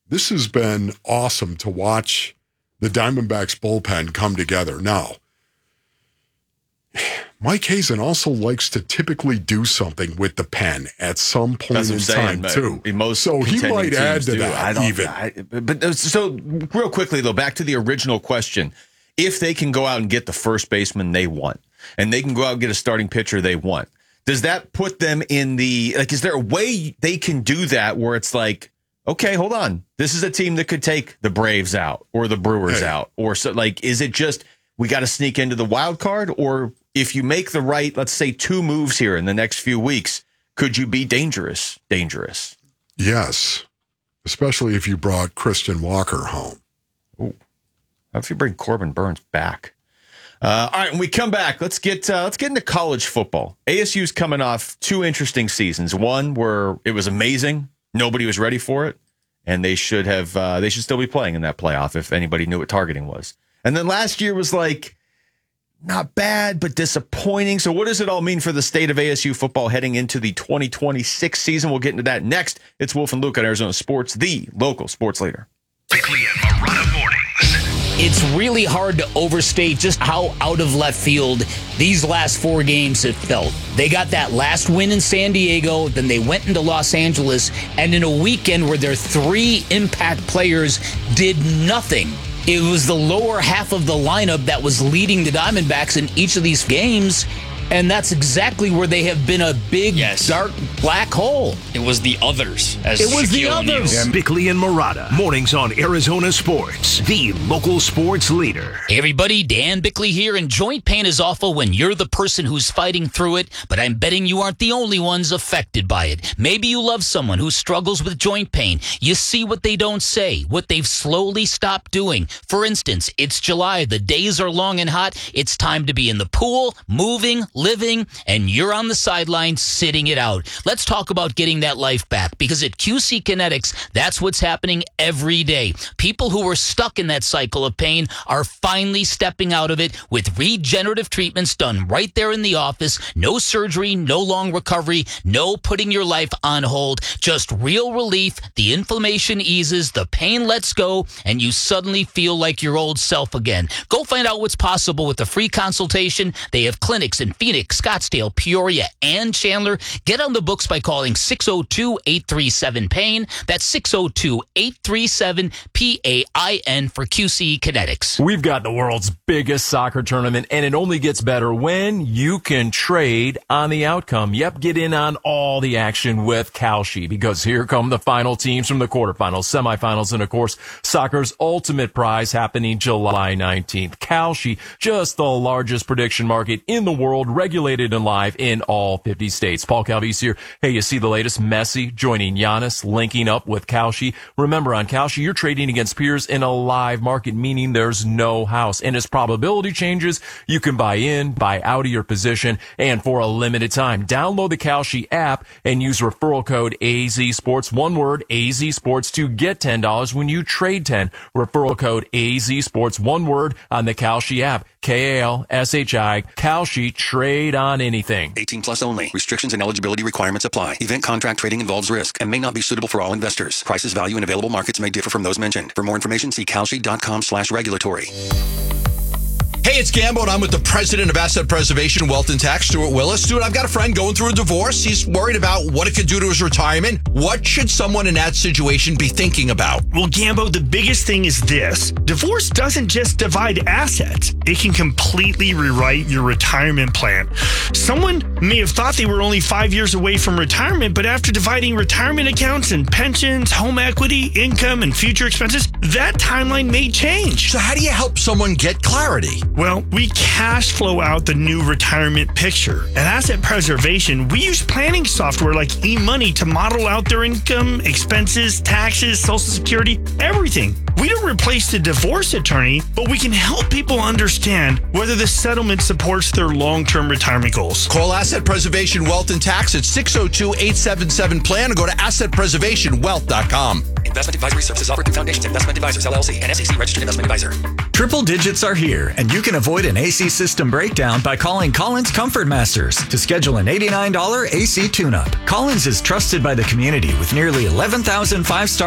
this has been awesome to watch the Diamondbacks bullpen come together. Now, Mike Hazen also likes to typically do something with the pen at some point in time, too. So he might add to that. So real quickly, though, back to the original question. If they can go out and get the first baseman they want, and they can go out and get a starting pitcher they want, does that put them in the, like, is there a way they can do that where it's like, okay, hold on, this is a team that could take the Braves out or the Brewers out, or so, like, is it just, we got to sneak into the wild card? Or if you make the right, let's say 2 moves here in the next few weeks, could you be dangerous? Yes. Especially if you brought Christian Walker home. Ooh. How if you bring Corbin Burns back? All right, when we come back, let's get into college football. ASU's coming off 2 interesting seasons. One where it was amazing, nobody was ready for it, and they should still be playing in that playoff if anybody knew what targeting was. And then last year was like not bad, but disappointing. So what does it all mean for the state of ASU football heading into the 2026 season? We'll get into that next. It's Wolf and Luke on Arizona Sports, the local sports leader. Bickley and Marotta mornings. It's really hard to overstate just how out of left field these last 4 games have felt. They got that last win in San Diego, then they went into Los Angeles, and in a weekend where their 3 impact players did nothing. It was the lower half of the lineup that was leading the Diamondbacks in each of these games, and that's exactly where they have been a big, dark, black hole. It was the others. Yeah, Bickley and Marotta, mornings on Arizona Sports, the local sports leader. Hey everybody, Dan Bickley here, and joint pain is awful when you're the person who's fighting through it, but I'm betting you aren't the only ones affected by it. Maybe you love someone who struggles with joint pain. You see what they don't say, what they've slowly stopped doing. For instance, it's July, the days are long and hot, it's time to be in the pool, moving, living, and you're on the sideline sitting it out. Let's talk about getting that life back, because at QC Kinetics, that's what's happening every day. People who were stuck in that cycle of pain are finally stepping out of it with regenerative treatments done right there in the office. No surgery, no long recovery, no putting your life on hold, just real relief. The inflammation eases, the pain lets go, and you suddenly feel like your old self again. Go find out what's possible with a free consultation. They have clinics in Phoenix, Scottsdale, Peoria, and Chandler. Get on the books by calling 602-837-PAIN. That's 602-837-PAIN for QC Kinetics. We've got the world's biggest soccer tournament, and it only gets better when you can trade on the outcome. Yep, get in on all the action with Kalshi, because here come the final teams from the quarterfinals, semifinals, and of course, soccer's ultimate prize happening July 19th. Kalshi, just the largest prediction market in the world, regulated and live in all 50 states. Paul Calvise here. Hey, you see the latest? Messi joining Giannis, linking up with Kalshi. Remember, on Kalshi, you're trading against peers in a live market, meaning there's no house. And as probability changes, you can buy in, buy out of your position, and for a limited time. Download the Kalshi app and use referral code AZSports, one word, AZSports, to get $10 when you trade 10. Referral code AZSports, one word, on the Kalshi app. Kalshi, Kalshi, trade on anything. 18 plus only. Restrictions and eligibility requirements apply. Event contract trading involves risk and may not be suitable for all investors. Prices, value, and available markets may differ from those mentioned. For more information, see kalshi.com/regulatory. Hey, it's Gambo, and I'm with the president of Asset Preservation Wealth and Tax, Stuart Willis. Stuart, I've got a friend going through a divorce. He's worried about what it could do to his retirement. What should someone in that situation be thinking about? Well, Gambo, the biggest thing is this. Divorce doesn't just divide assets. It can completely rewrite your retirement plan. Someone may have thought they were only 5 years away from retirement, but after dividing retirement accounts and pensions, home equity, income, and future expenses, that timeline may change. So how do you help someone get clarity? Well, we cash flow out the new retirement picture. At Asset Preservation, we use planning software like eMoney to model out their income, expenses, taxes, Social Security, everything. We don't replace the divorce attorney, but we can help people understand whether the settlement supports their long-term retirement goals. Call Asset Preservation Wealth and Tax at 602-877-PLAN or go to assetpreservationwealth.com. Investment advisory services offered through Foundations Investment Advisors, LLC, and SEC registered investment advisor. Triple digits are here, and you can avoid an AC system breakdown by calling Collins Comfort Masters to schedule an $89 AC tune-up. Collins is trusted by the community with nearly 11,000 five-star